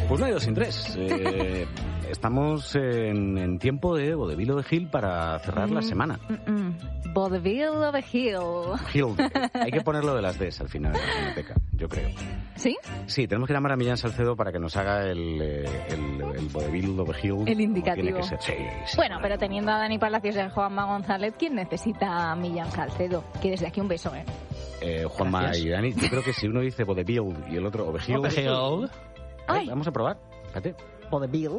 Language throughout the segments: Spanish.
Pues no hay dos sin tres. Estamos en tiempo de Vodevil of the Hill para cerrar la semana. Vodevil of the Hill. Hay que ponerlo de las Ds al final de la cineteca, yo creo. ¿Sí? Sí, tenemos que llamar a Millán Salcedo para que nos haga el Vodevil of the Hill. El indicativo. Tiene que ser. Sí, bueno, pero teniendo a Dani Palacios y a Juanma González, ¿quién necesita a Millán Salcedo? Que desde aquí un beso, Juanma Gracias. y Dani, yo creo que si uno dice Vodevil y el otro Ovejil... Ay. Vamos a probar. Espérate. Vodevil.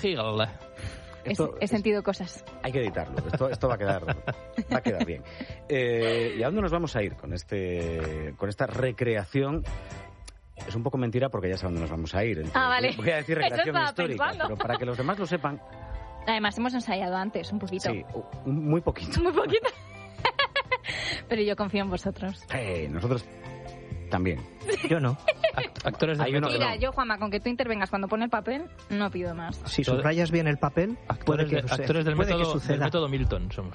He sentido cosas. Hay que editarlo. Esto va a quedar bien. ¿Y a dónde nos vamos a ir con esta recreación? Es un poco mentira porque ya sé a dónde nos vamos a ir. Entonces, vale. Voy a decir Eso recreación estaba histórica, pensando. pero para que los demás lo sepan. Además, hemos ensayado antes, un poquito. Sí, muy poquito. Muy poquito. Pero yo confío en vosotros. Nosotros también. Yo no. Actores de Hay uno- Mira, no. yo, Juanma, con que tú intervengas cuando pone el papel, no pido más. Si subrayas bien el papel, puede que actores del puede que método, suceda. del método Milton somos.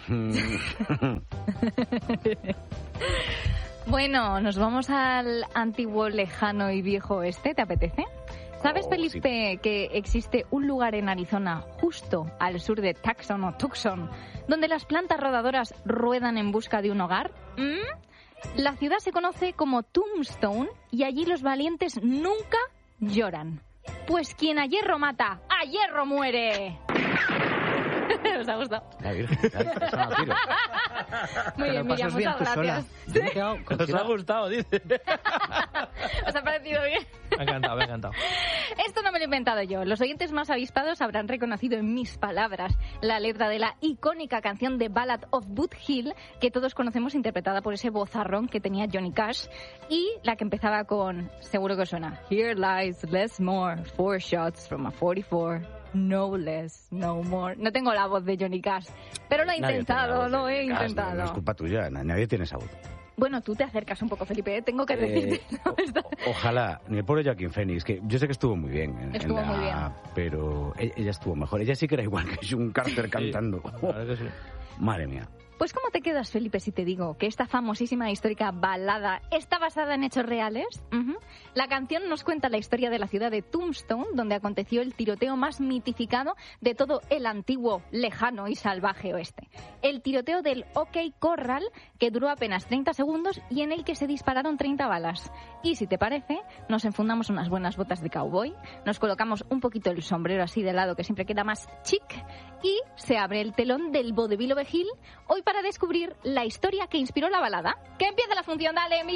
Bueno, nos vamos al antiguo, lejano y viejo oeste, ¿te apetece? ¿Sabes, Felipe, que existe un lugar en Arizona, justo al sur de Tucson o Tucson, donde las plantas rodadoras ruedan en busca de un hogar? La ciudad se conoce como Tombstone y allí los valientes nunca lloran. Pues quien a hierro mata, a hierro muere. ¿Os ha gustado? La Virgen, te ha sonado tiro. Muy bien, Miriam, bien muchas tú gracias. Yo me he quedado con ¿Os ha gustado? Dice. ¿Os ha parecido bien? Me ha encantado. Esto no me lo he inventado yo. Los oyentes más avispados habrán reconocido en mis palabras la letra de la icónica canción de Ballad of Boot Hill, que todos conocemos, interpretada por ese vozarrón que tenía Johnny Cash, y la que empezaba con, seguro que os suena, Here lies less more, 4 shots from a 44. No less, no more. No tengo la voz de Johnny Cash, pero lo he Nadie tiene la intentado, voz de lo he Cash, intentado. No es culpa tuya, nadie tiene esa voz. Bueno, tú te acercas un poco, Felipe, tengo que decirte. Ojalá, ni el pobre Joaquin Phoenix, que yo sé que estuvo muy bien. Estuvo muy bien. Pero ella estuvo mejor. Ella sí que era igual que June Carter cantando. La verdad que sí. Madre mía. Pues ¿cómo te quedas, Felipe, si te digo que esta famosísima histórica balada está basada en hechos reales? La canción nos cuenta la historia de la ciudad de Tombstone, donde aconteció el tiroteo más mitificado de todo el antiguo, lejano y salvaje oeste. El tiroteo del OK Corral, que duró apenas 30 segundos y en el que se dispararon 30 balas. Y si te parece, nos enfundamos unas buenas botas de cowboy, nos colocamos un poquito el sombrero así de lado, que siempre queda más chic, y se abre el telón del Vodevil of the Hill, hoy para descubrir la historia que inspiró la balada. ¡Que empiece la función! ¡Dale,